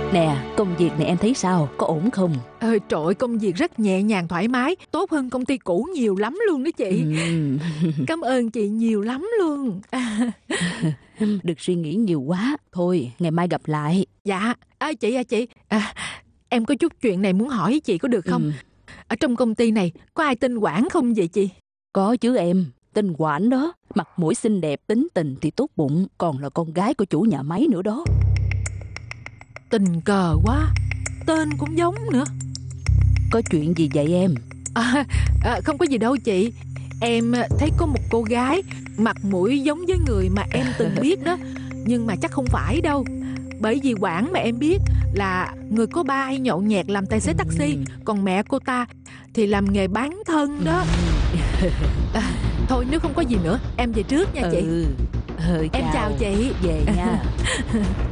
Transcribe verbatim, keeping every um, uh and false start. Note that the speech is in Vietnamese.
Nè, công việc này em thấy sao? Có ổn không? Ờ, trời ơi, công việc rất nhẹ nhàng thoải mái, tốt hơn công ty cũ nhiều lắm luôn đó chị. Ừm. Cảm ơn chị nhiều lắm luôn. Đừng suy nghĩ nhiều quá. Thôi, ngày mai gặp lại. Dạ, à, chị à chị, à, em có chút chuyện này muốn hỏi chị có được không? Ừm. Ở trong công ty này có ai tên Quảng không vậy chị? Có chứ em, tên Quảng đó. Mặt mũi xinh đẹp, tính tình thì tốt bụng, còn là con gái của chủ nhà máy nữa đó. Tình cờ quá, tên cũng giống nữa. Có chuyện gì vậy em? À, à, không có gì đâu chị. Em thấy có một cô gái mặt mũi giống với người mà em từng biết đó, nhưng mà chắc không phải đâu. Bởi vì Quảng mà em biết là người có ba hay nhậu nhẹt làm tài xế taxi, còn mẹ cô ta thì làm nghề bán thân đó. À, thôi nếu không có gì nữa em về trước nha chị. Ừ, ừ Em chào chị. Về nha.